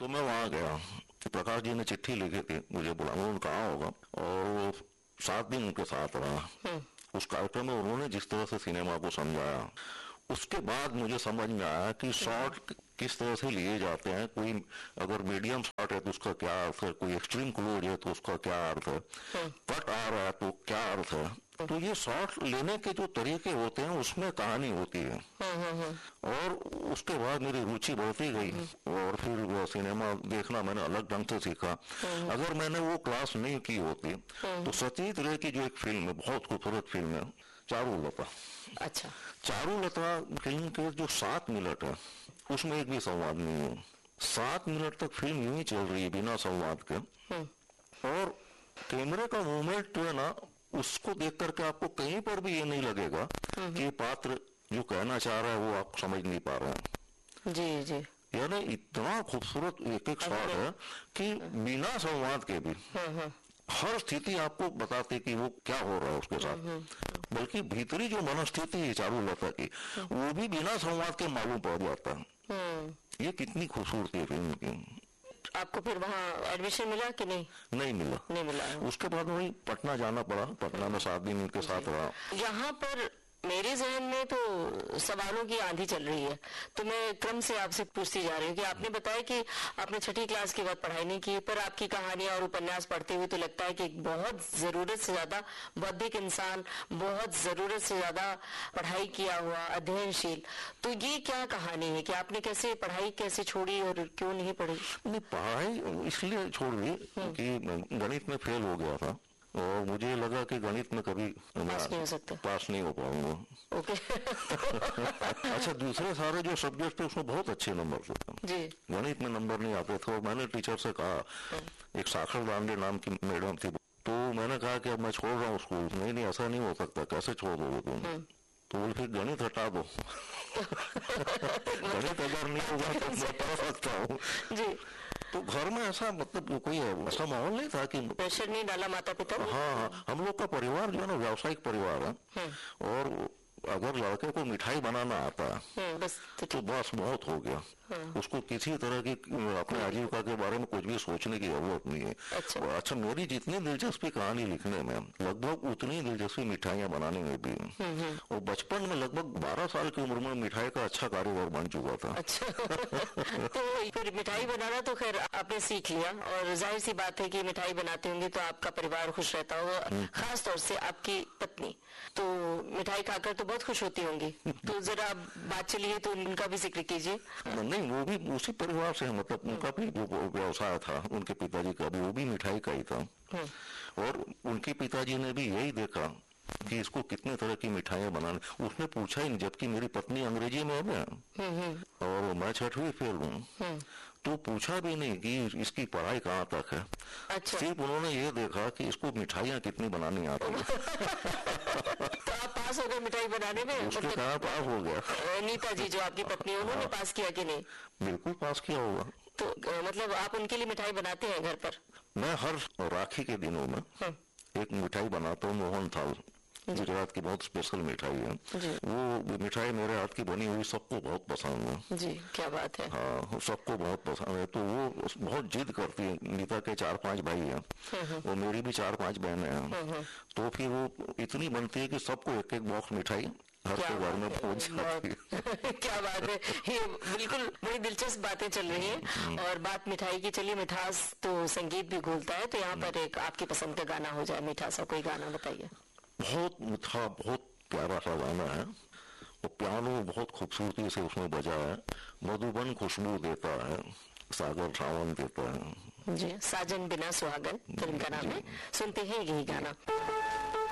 तो मैं वहां गया, तो प्रकाश जी ने चिट्ठी लिखी थी मुझे, बुला उन्होंने कहा होगा, और 7 दिन उनके साथ रहा। उस कार्यक्रम में उन्होंने जिस तरह से सिनेमा को समझाया, उसके बाद मुझे समझ में आया कि शॉट किस तरह से लिए जाते हैं। कोई अगर मीडियम शॉट है तो उसका क्या अर्थ है, कोई एक्सट्रीम क्लोज है तो उसका क्या अर्थ है, कट आ रहा है तो क्या अर्थ है। तो ये शॉट लेने के जो तरीके होते हैं उसमें कहानी होती है। और उसके बाद मेरी रुचि बढ़ती गई, और फिर वो सिनेमा देखना मैंने अलग ढंग से सीखा। अगर मैंने वो क्लास नहीं की होती तो सतीश रे की जो एक फिल्म है, बहुत खूबसूरत फिल्म है, चारुलता। अच्छा। चारुलता फिल्म के जो 7 मिनट है उसमें एक भी संवाद नहीं है। 7 मिनट तक फिल्म यूं ही चल रही है बिना संवाद के, और कैमरे का मूवमेंट जो है ना, उसको देख करके आपको कहीं पर भी ये नहीं लगेगा कि ये पात्र जो कहना चाह रहा है वो आप समझ नहीं पा रहे हैं। जी जी। यानी इतना खूबसूरत एक एक शॉट है कि बिना संवाद के भी हर स्थिति आपको बताते कि वो क्या हो रहा है उसके साथ। बल्कि भीतरी जो मनस्थिति है चारुलता की, वो भी बिना संवाद के मालूम पड़ जाता है। ये कितनी खूबसूरती है फिल्म की। आपको फिर वहाँ एडमिशन मिला कि नहीं? नहीं मिला। नहीं मिला। उसके बाद वही पटना जाना पड़ा। पटना में 7 दिन उनके साथ रहा। यहाँ पर मेरे जहन में तो सवालों की आंधी चल रही है, तो मैं क्रम से आपसे पूछती जा रही हूँ कि आपने बताया कि आपने 6ठी क्लास के बाद पढ़ाई नहीं की, पर आपकी कहानियां और उपन्यास पढ़ते हुए तो लगता है कि बहुत जरूरत से ज्यादा बौद्धिक इंसान, बहुत जरूरत से ज्यादा पढ़ाई किया हुआ, अध्ययनशील। तो ये क्या कहानी है कि आपने कैसे पढ़ाई कैसे छोड़ी और क्यों नहीं पढ़ी? नहीं, पढ़ाई इसलिए छोड़ दी कि गणित में फेल हो गया था, और मुझे लगा कि गणित में कभी पास नहीं हो सकता, पास नहीं हो पाऊंगा। ओके। अच्छा, दूसरे सारे जो सब्जेक्ट थे उसमें बहुत अच्छे नंबर थे जी, गणित में नंबर नहीं आते थे। और मैंने टीचर से कहा, एक साखर दांडे नाम की मैडम थी, तो मैंने कहा कि अब मैं छोड़ रहा हूँ स्कूल। नहीं, ऐसा नहीं हो सकता, कैसे छोड़ दोगे तुम? तो बोले फिर गणित हटा दो। गणित अगर नहीं होगा तो मैं पढ़ सकता हूँ जी। तो घर में ऐसा मतलब कोई ऐसा माहौल नहीं था कि प्रेशर नहीं डाला माता पिता ने? हाँ, हम लोग का परिवार जो है ना व्यावसायिक परिवार है, और अगर लड़के को मिठाई बनाना आता है बस तो बस बहुत हो गया। उसको किसी तरह की अपने आजीविका के बारे में कुछ भी सोचने की जरूरत नहीं है। अच्छा, मेरी जितनी दिलचस्पी कहानी लिखने में, लगभग उतनी दिलचस्पी मिठाइयाँ बनाने में भी। और बचपन में लगभग 12 साल की उम्र में मिठाई का अच्छा कारोबार बन चुका था। अच्छा। तो फिर मिठाई बनाना तो खैर आपने सीख लिया, और जाहिर सी बात है कि मिठाई बनाते होंगे तो आपका परिवार खुश रहता होगा, खास तौर से आपकी पत्नी तो मिठाई खाकर तो बहुत खुश होती होंगी। तो जरा बात चलिए तो उनका भी जिक्र कीजिए। नहीं, वो भी उसी परिवार से है, मतलब उनका भी जो व्यवसाय था, उनके पिताजी का भी, वो भी मिठाई का ही था। और उनके पिताजी ने भी यही देखा कि इसको कितने तरह की मिठाइयाँ बनाने। उसने पूछा ही नहीं, जबकि मेरी पत्नी अंग्रेजी में है ना, और मैं 6वीं फेल हूँ, तो पूछा भी नहीं कि इसकी पढ़ाई कहाँ तक है। अच्छा। सिर्फ उन्होंने ये देखा कि इसको मिठाइयाँ कितनी बनानी आती है। तो आप पास हो गए मिठाई बनाने में? उसके कहाँ पास हो गया। नीता जी जो आपकी पत्नी, उन्होंने पास किया कि नहीं? बिल्कुल पास किया होगा। तो मतलब आप उनके लिए मिठाई बनाते हैं घर पर? मैं हर राखी के दिनों में एक मिठाई बनाता हूँ, मोहन थाल, गुजरात की बहुत स्पेशल मिठाई है। वो मिठाई मेरे हाथ की बनी हुई सबको बहुत पसंद है जी। क्या बात है। हाँ, सबको बहुत पसंद है। तो वो बहुत जिद करती है। नीता के 4-5 भाई हैं, और मेरी भी 4-5 बहनें हैं। तो फिर वो इतनी बनती है कि सबको एक एक बॉक्स मिठाई हर के घर में पहुंच जाती है। क्या बात है, ये बिल्कुल बड़ी दिलचस्प बातें चल रही हैं। और बात मिठाई की चलिए, मिठास तो संगीत भी घोलता है, तो यहाँ पर एक आपकी पसंद का गाना हो जाए, मीठा सा कोई गाना बताइए। बहुत मीठा, बहुत प्यारा सा गाना है। वो पियानो बहुत खूबसूरती से उसमें बजा है। मधुबन खुशबू देता है, सागर सावन देता है जी। साजन बिना सुहागन फिल्म का नाम है, सुनते हैं यही गाना।